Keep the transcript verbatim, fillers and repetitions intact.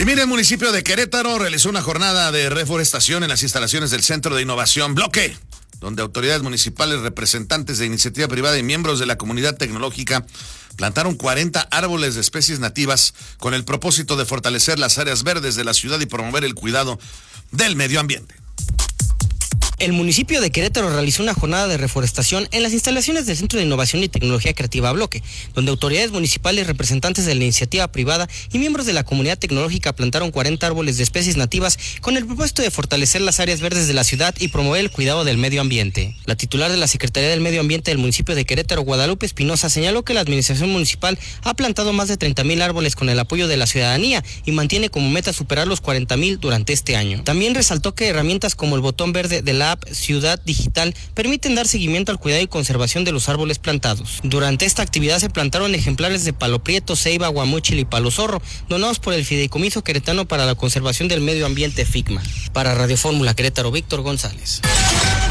Y mire, el municipio de Querétaro realizó una jornada de reforestación en las instalaciones del Centro de Innovación Bloque, donde autoridades municipales, representantes de iniciativa privada y miembros de la comunidad tecnológica plantaron cuarenta árboles de especies nativas con el propósito de fortalecer las áreas verdes de la ciudad y promover el cuidado del medio ambiente. El municipio de Querétaro realizó una jornada de reforestación en las instalaciones del Centro de Innovación y Tecnología Creativa Bloque, donde autoridades municipales, representantes de la iniciativa privada y miembros de la comunidad tecnológica plantaron cuarenta árboles de especies nativas con el propósito de fortalecer las áreas verdes de la ciudad y promover el cuidado del medio ambiente. La titular de la Secretaría del Medio Ambiente del municipio de Querétaro, Guadalupe Espinosa, señaló que la administración municipal ha plantado más de treinta mil árboles con el apoyo de la ciudadanía y mantiene como meta superar los cuarenta mil durante este año. También resaltó que herramientas como el botón verde de la Ciudad Digital permiten dar seguimiento al cuidado y conservación de los árboles plantados. Durante esta actividad se plantaron ejemplares de palo prieto, ceiba, guamúchil y palo zorro, donados por el Fideicomiso Queretano para la Conservación del Medio Ambiente FICMA. Para Radio Fórmula Querétaro, Víctor González.